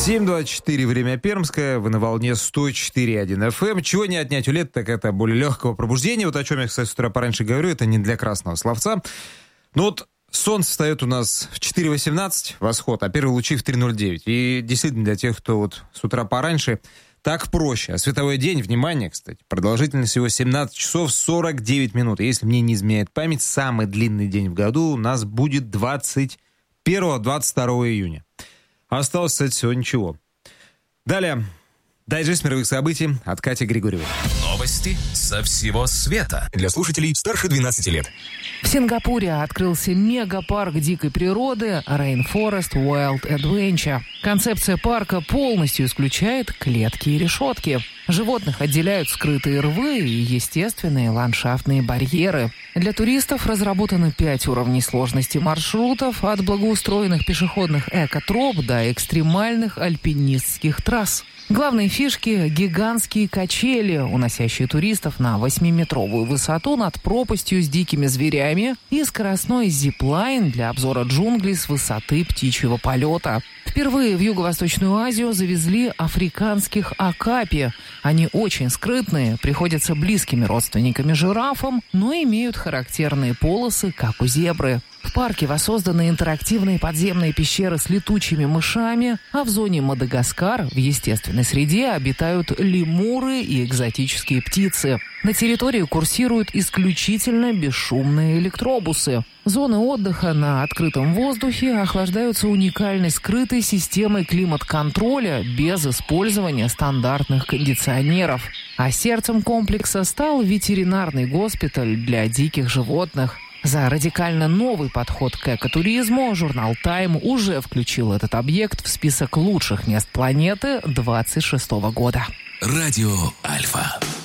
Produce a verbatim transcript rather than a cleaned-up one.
семь двадцать четыре, время Пермское, вы на волне сто четыре и один эф эм. Чего не отнять у лет, так это более легкого пробуждения. Вот о чем я, кстати, с утра пораньше говорю, это не для красного словца. Но вот солнце встает у нас в четыре восемнадцать, восход, а первые лучи в три ноль девять. И действительно, для тех, кто вот с утра пораньше, так проще. А световой день, внимание, кстати, продолжительность всего семнадцать часов сорок девять минут. И если мне не изменяет память, самый длинный день в году у нас будет двадцать первого - двадцать второго июня. Осталось, кстати, всего ничего. Далее. Дайджест мировых событий от Кати Григорьевой. Новости со всего света. Для слушателей старше двенадцати лет. В Сингапуре открылся мегапарк дикой природы Rainforest Wild Adventure. Концепция парка полностью исключает клетки и решетки. Животных отделяют скрытые рвы и естественные ландшафтные барьеры. Для туристов разработаны пять уровней сложности маршрутов, от благоустроенных пешеходных экотроп до экстремальных альпинистских трасс. Главные фишки – гигантские качели, уносящие туристов на восьмиметровую высоту над пропастью с дикими зверями, и скоростной зиплайн для обзора джунглей с высоты птичьего полета. Впервые в Юго-Восточную Азию завезли африканских акапи. Они очень скрытные, приходятся близкими родственниками жирафам, но имеют характерные полосы, как у зебры. В парке воссозданы интерактивные подземные пещеры с летучими мышами, а в зоне Мадагаскар в естественной среде обитают лемуры и экзотические птицы. На территории курсируют исключительно бесшумные электробусы. Зоны отдыха на открытом воздухе охлаждаются уникальной скрытой системой климат-контроля без использования стандартных кондиционеров. А сердцем комплекса стал ветеринарный госпиталь для диких животных. За радикально новый подход к экотуризму журнал Time уже включил этот объект в список лучших мест планеты двадцать шестого года. Радио Альфа.